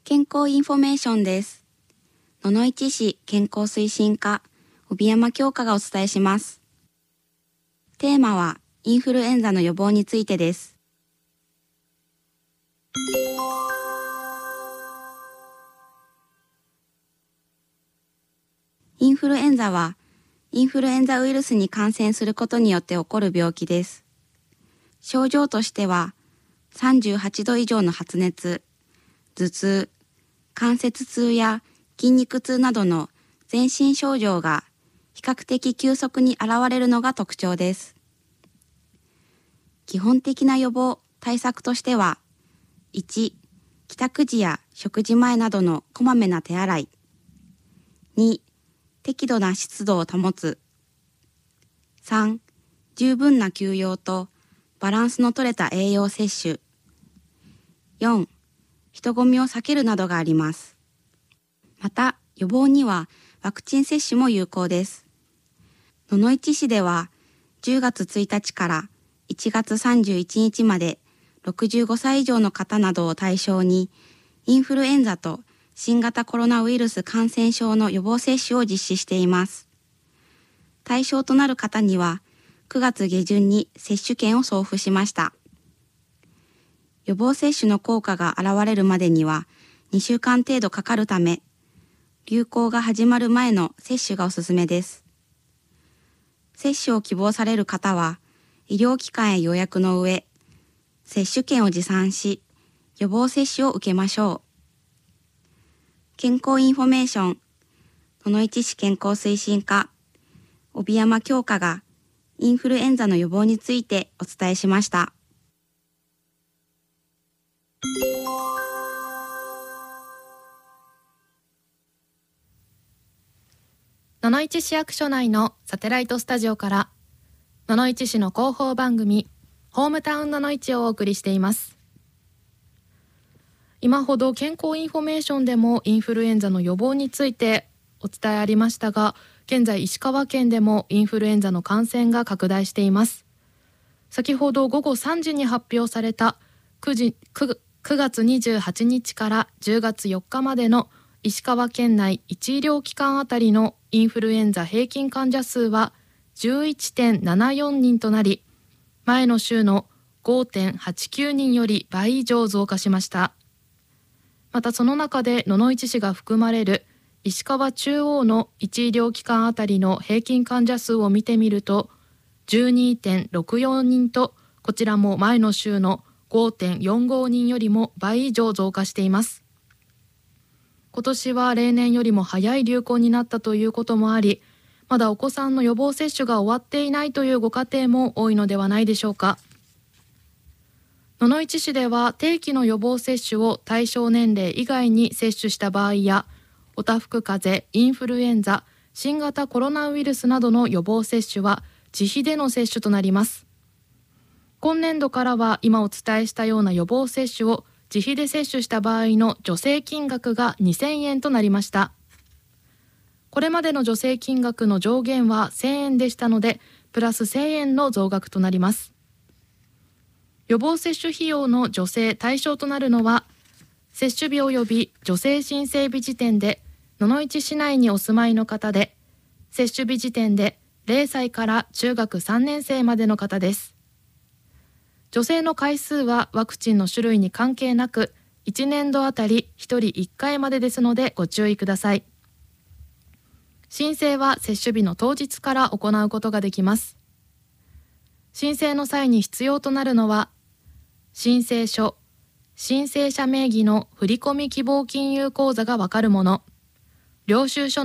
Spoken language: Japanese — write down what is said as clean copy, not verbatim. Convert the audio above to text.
健康インフォメーションです。野々市市健康推進課、帯山京香がお伝えします。テーマは、インフルエンザの予防についてです。インフルエンザは、インフルエンザウイルスに感染することによって起こる病気です。症状としては、38度以上の発熱、頭痛、関節痛や筋肉痛などの全身症状が比較的急速に現れるのが特徴です。基本的な予防対策としては、1、帰宅時や食事前などのこまめな手洗い。2、適度な湿度を保つ。3、十分な休養とバランスの取れた栄養摂取。4、人混みを避けるなどがあります。また、予防にはワクチン接種も有効です。野々市市では10月1日から1月31日まで65歳以上の方などを対象にインフルエンザと新型コロナウイルス感染症の予防接種を実施しています。対象となる方には9月下旬に接種券を送付しました。予防接種の効果が現れるまでには2週間程度かかるため、流行が始まる前の接種がおすすめです。接種を希望される方は、医療機関へ予約の上、接種券を持参し、予防接種を受けましょう。健康インフォメーション、野々市市健康推進課、帯山京香がインフルエンザの予防についてお伝えしました。 野々市市役所内のサテライトスタジオから野々市市の広報番組ホームタウン野々市をお送りしています。今ほど健康インフォメーションでもインフルエンザの予防についてお伝えありましたが、現在石川県でもインフルエンザの感染が拡大しています。先ほど午後3時に発表された9月28日から10月4日までの石川県内1医療機関あたりのインフルエンザ平均患者数は 11.74 人となり、前の週の 5.89 人より倍以上増加しました。またその中で野々市市が含まれる石川中央の1医療機関あたりの平均患者数を見てみると 12.64 人と、こちらも前の週の 5.45 人よりも倍以上増加しています。今年は例年よりも早い流行になったということもあり、まだお子さんの予防接種が終わっていないというご家庭も多いのではないでしょうか。野々市市では定期の予防接種を対象年齢以外に接種した場合や、おたふく風邪、インフルエンザ、新型コロナウイルスなどの予防接種は自費での接種となります。今年度からは今お伝えしたような予防接種を自費で接種した場合の助成金額が2000円となりました。これまでの助成金額の上限は1000円でしたので、プラス1000円の増額となります。予防接種費用の助成対象となるのは、接種日及び助成申請日時点で野々市市内にお住まいの方で、接種日時点で0歳から中学3年生までの方です。助成の回数はワクチンの種類に関係なく、1年度あたり1人1回までですのでご注意ください。申請は接種日の当日から行うことができます。申請の際に必要となるのは、申請書、申請者名義の振込希望金融口座がわかるもの、領収書の